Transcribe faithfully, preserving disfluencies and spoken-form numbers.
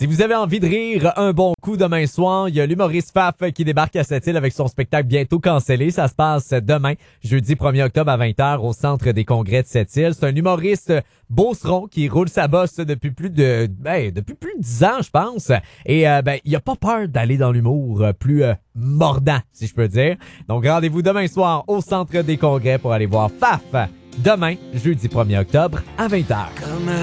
Si vous avez envie de rire un bon coup demain soir, il y a l'humoriste Faf qui débarque à Sept-Îles avec son spectacle bientôt cancellé. Ça se passe demain, jeudi premier octobre à vingt heures au Centre des congrès de Sept-Îles. C'est un humoriste beauceron qui roule sa bosse depuis plus de ben, depuis plus de dix ans, je pense. Et euh, ben, il a pas peur d'aller dans l'humour plus euh, mordant, si je peux dire. Donc rendez-vous demain soir au Centre des congrès pour aller voir Faf. Demain, jeudi premier octobre à vingt heures.